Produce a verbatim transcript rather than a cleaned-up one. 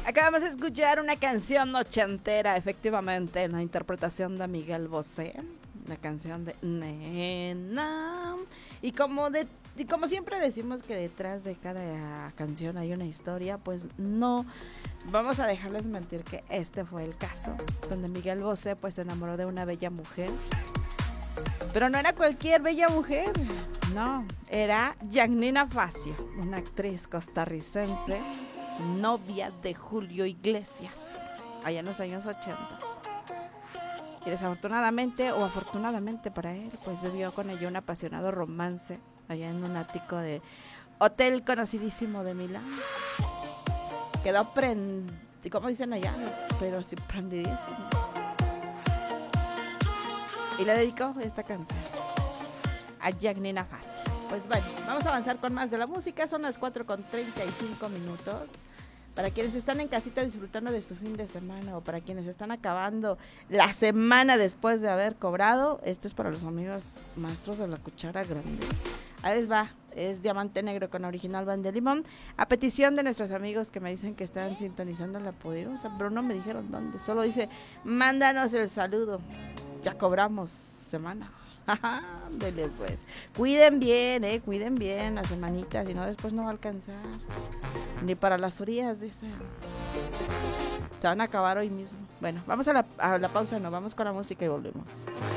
Acabamos de escuchar una canción ochentera, efectivamente, en la interpretación de Miguel Bosé, la canción de Nena. Y como de y como siempre decimos que detrás de cada canción hay una historia, pues no vamos a dejarles mentir que este fue el caso, donde Miguel Bosé pues se enamoró de una bella mujer. Pero no era cualquier bella mujer, no, era Giannina Facio, una actriz costarricense, novia de Julio Iglesias, allá en los años ochenta. Y desafortunadamente, o afortunadamente para él, pues vivió con ella un apasionado romance, allá en un ático de hotel conocidísimo de Milán. Quedó prendido, como dicen allá, pero sí prendidísimo. Y le dedicó esta canción a Giannina Facio. Pues bueno, vamos a avanzar con más de la música. Son las cuatro con treinta y cinco minutos. Para quienes están en casita disfrutando de su fin de semana, o para quienes están acabando la semana después de haber cobrado, esto es para los amigos maestros de la cuchara grande. Ahí les va, es Diamante Negro con Original Band de Limón, a petición de nuestros amigos que me dicen que están sintonizando La Poderosa, pero no me dijeron dónde, solo dice, mándanos el saludo, ya cobramos semana. Dele pues, cuiden bien, eh, cuiden bien las semanitas, si no después no va a alcanzar, ni para las orillas, dicen, se van a acabar hoy mismo. Bueno, vamos a la, a la pausa, no, vamos con la música y volvemos.